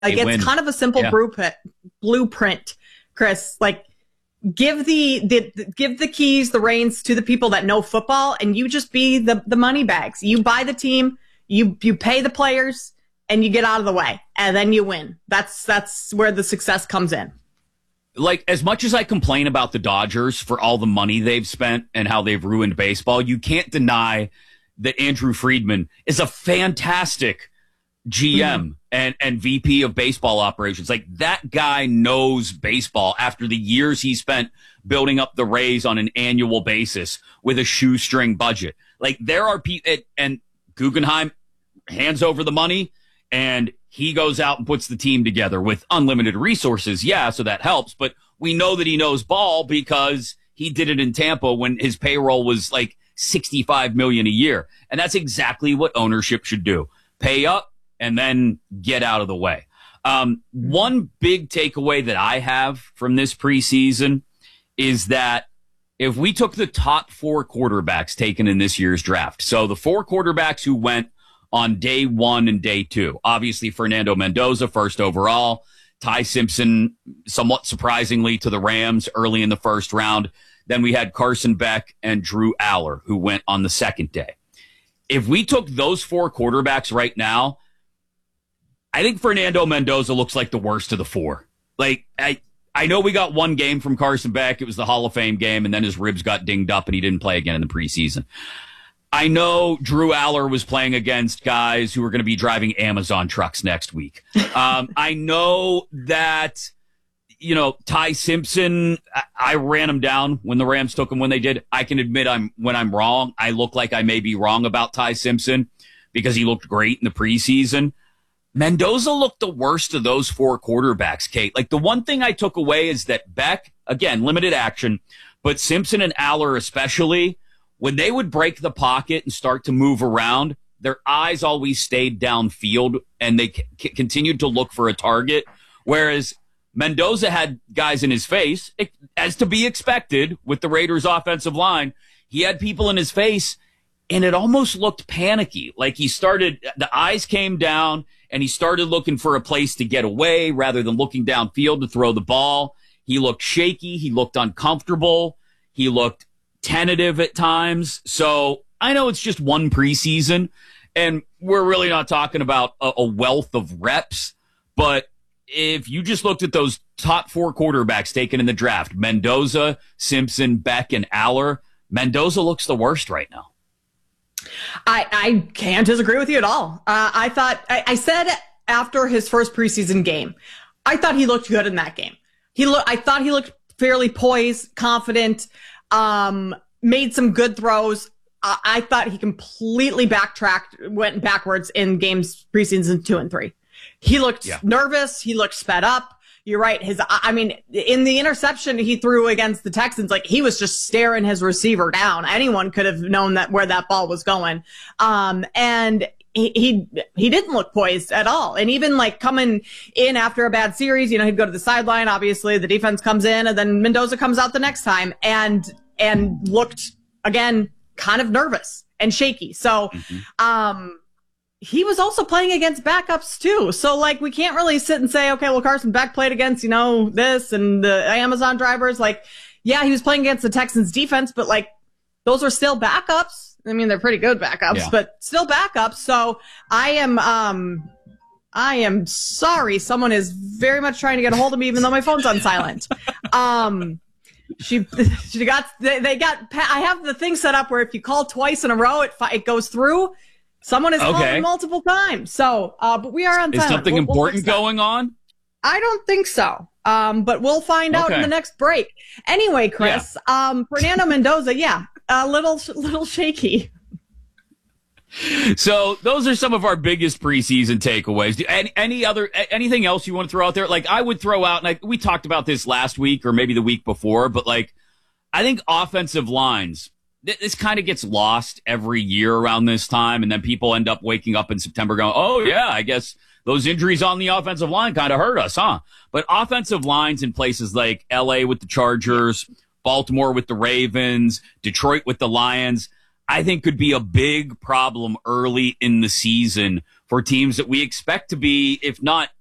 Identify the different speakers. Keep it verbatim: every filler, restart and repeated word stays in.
Speaker 1: Like,
Speaker 2: they
Speaker 1: it's
Speaker 2: win.
Speaker 1: kind of a simple
Speaker 2: Yeah.
Speaker 1: blueprint, blueprint, Chris. Like, give the, the give the keys, the reins to the people that know football, and you just be the the money bags. You buy the team, you you pay the players, and you get out of the way, and then you win. That's that's where the success comes in.
Speaker 2: Like, as much as I complain about the Dodgers for all the money they've spent and how they've ruined baseball, you can't deny that Andrew Friedman is a fantastic G M mm-hmm. and, and V P of baseball operations. Like, that guy knows baseball after the years he spent building up the Rays on an annual basis with a shoestring budget. Like, there are people, and Guggenheim hands over the money and he goes out and puts the team together with unlimited resources. Yeah, so that helps. But we know that he knows ball because he did it in Tampa when his payroll was like sixty-five million dollars a year. And that's exactly what ownership should do. Pay up and then get out of the way. Um, one big takeaway that I have from this preseason is that if we took the top four quarterbacks taken in this year's draft, so the four quarterbacks who went on day one and day two, obviously Fernando Mendoza, first overall, Ty Simpson, somewhat surprisingly to the Rams early in the first round. Then we had Carson Beck and Drew Aller, who went on the second day. If we took those four quarterbacks right now, I think Fernando Mendoza looks like the worst of the four. Like, I, I know we got one game from Carson Beck. It was the Hall of Fame game, and then his ribs got dinged up, and he didn't play again in the preseason. I know Drew Aller was playing against guys who were going to be driving Amazon trucks next week. Um, I know that, you know, Ty Simpson, I, I ran him down when the Rams took him when they did. I can admit I'm when I'm wrong. I look like I may be wrong about Ty Simpson because he looked great in the preseason. Mendoza looked the worst of those four quarterbacks, Kate. Like, the one thing I took away is that Beck, again, limited action, but Simpson and Aller especially, when they would break the pocket and start to move around, their eyes always stayed downfield and they c- continued to look for a target. Whereas Mendoza had guys in his face, as to be expected with the Raiders offensive line. He had people in his face and it almost looked panicky. Like, he started, the eyes came down and he started looking for a place to get away rather than looking downfield to throw the ball. He looked shaky. He looked uncomfortable. He looked tentative at times. So I know it's just one preseason and we're really not talking about a, a wealth of reps, but if you just looked at those top four quarterbacks taken in the draft, Mendoza, Simpson, Beck, and Aller, Mendoza looks the worst right now.
Speaker 1: I, I can't disagree with you at all. Uh, I thought, I, I said after his first preseason game, I thought he looked good in that game. He looked, I thought he looked fairly poised, confident, um, made some good throws. Uh, I thought he completely backtracked, went backwards in games preseason two and three. He looked yeah. nervous. He looked sped up. You're right. His, I mean, in the interception he threw against the Texans, like, he was just staring his receiver down. Anyone could have known that where that ball was going. Um, and he, he, he didn't look poised at all. And even like coming in after a bad series, you know, he'd go to the sideline. Obviously the defense comes in and then Mendoza comes out the next time and, and looked again, kind of nervous and shaky. So, mm-hmm. um, he was also playing against backups too. So like, we can't really sit and say, okay, well, Carson Beck played against, you know, this and the Amazon drivers. Like, yeah, he was playing against the Texans defense, but like, those are still backups. I mean, they're pretty good backups, yeah. but still backups. So I am, um, I am sorry. Someone is very much trying to get a hold of me, even though my phone's on silent. Um, She, she got, they, they got, I have the thing set up where if you call twice in a row, it, it goes through. Someone is okay. calling multiple times. So, uh, but we are on
Speaker 2: Is
Speaker 1: silent.
Speaker 2: something
Speaker 1: we'll,
Speaker 2: important
Speaker 1: we'll
Speaker 2: going on?
Speaker 1: I don't think so. Um, but we'll find out
Speaker 2: okay.
Speaker 1: in the next break. Anyway, Chris, yeah. um, Fernando Mendoza, yeah, a little, little shaky.
Speaker 2: So those are some of our biggest preseason takeaways. Do, any, any other, anything else you want to throw out there? Like, I would throw out, and I, we talked about this last week or maybe the week before, but like, I think offensive lines, th- this kind of gets lost every year around this time. And then people end up waking up in September going, oh yeah, I guess those injuries on the offensive line kind of hurt us, huh? But offensive lines in places like L A with the Chargers, Baltimore with the Ravens, Detroit with the Lions, I think could be a big problem early in the season for teams that we expect to be, if not